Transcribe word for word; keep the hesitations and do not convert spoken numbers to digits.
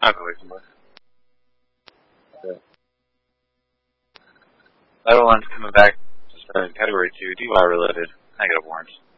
I'll go wait some more. Yeah. Other one's coming back to start in category two, D Y related. Negative warrants.